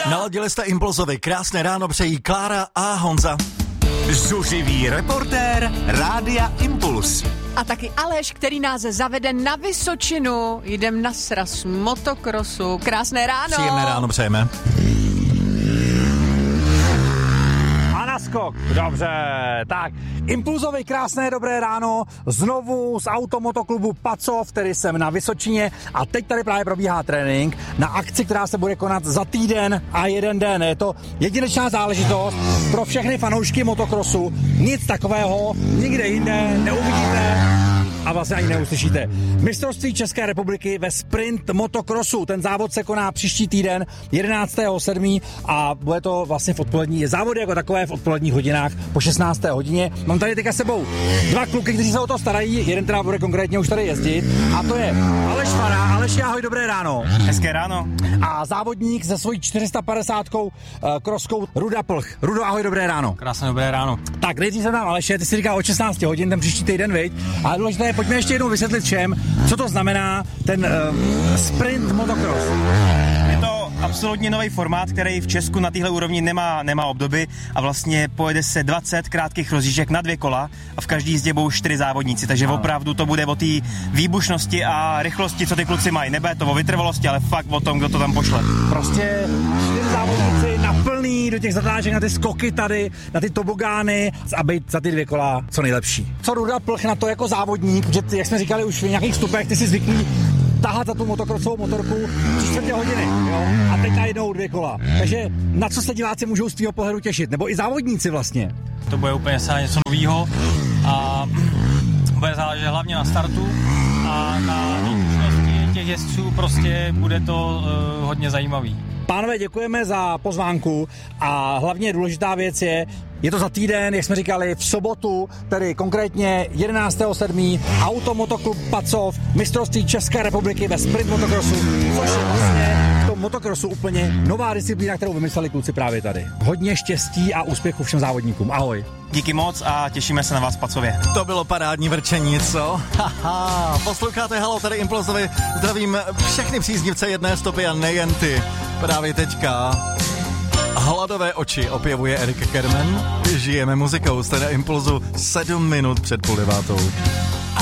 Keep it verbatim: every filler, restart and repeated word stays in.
Naladili jste Impulzovi, krásné ráno přejí Klára a Honza. Zuřivý reportér Rádia Impuls. A taky Aleš, který nás zavede na Vysočinu. Jdem na sraz motokrosu. Krásné ráno. Příjemné ráno přejeme. A naskok. Dobře, tak. Impulzovi krásné dobré ráno. Znovu z automotoklubu Pacov, který jsem na Vysočině. A teď tady právě probíhá trénink na akci, která se bude konat za týden a jeden den. Je to jedinečná záležitost pro všechny fanoušky motokrosu. Nic takového nikde jinde neuvidíte a vlastně ani neuslyšíte. Mistrovství České republiky ve sprint motokrosu. Ten závod se koná příští týden jedenáctého sedmého a bude to vlastně v odpolední závody jako takové v odpoledních hodinách po šestnácté hodině. Mám tady teďka sebou dva kluky, kteří se o to starají. Jeden teda bude konkrétně už tady jezdit a to je Aleš Fara. Aleš, ahoj, dobré ráno. Hezké ráno. A závodník se svojí čtyři sta padesátkou uh, kroskou Ruda Plch. Rudo, ahoj, dobré ráno. Krásné dobré ráno. Tak, nejdřív se tam Aleše, ty si říkal od šestnácti hodin, ten příští týden, viď? Ale důležité je, pojďme ještě jednou vysvětlit všem, co to znamená ten uh, sprint motocross. Je to absolutně nový formát, který v Česku na téhle úrovni nemá, nemá obdoby a vlastně pojede se dvacet krátkých rozjížděk na dvě kola a v každý jízdě budou čtyři závodníci, takže no. Opravdu to bude o té výbušnosti a rychlosti, co ty kluci mají. Nebude to o vytrvalosti, ale fakt o tom, kdo to tam pošle. Prostě čtyři závodníci na plný do těch zatáček, na ty skoky tady, na ty tobogány a být za ty dvě kola co nejlepší. Co Ruda Plch na to jako závodník, že ty, jak jsme říkali už v nějakých vstupech, ty jsi zvyklý tahat za tu motokrosovou motorku tři čtvrtě hodiny, jo? A teď najednou dvě kola. Takže na co se diváci můžou z tvýho pohledu těšit? Nebo i závodníci vlastně? To bude úplně se něco novýho a bude záležet hlavně na startu a na výbušnosti těch jezdců, prostě bude to uh, hodně zajímavý. Pánové, děkujeme za pozvánku a hlavně důležitá věc je, je to za týden, jak jsme říkali, v sobotu, tedy konkrétně jedenáctého sedmého Automotoklub Pacov, mistrovství České republiky ve sprint motokrosu, což je vlastně v tom motokrosu úplně nová disciplína, kterou vymysleli kluci právě tady. Hodně štěstí a úspěchu všem závodníkům. Ahoj. Díky moc a těšíme se na vás v Pacově. To bylo parádní vrčení, co? Haha, posloucháte Halo, tady Impulzovi. Zdravím všechny příznivce jedné stopy a nejen ty. Právě teďka Hladové oči opěvuje Erik Kerman. Žijeme muzikou, jste na Impulzu sedm minut před půl devátou.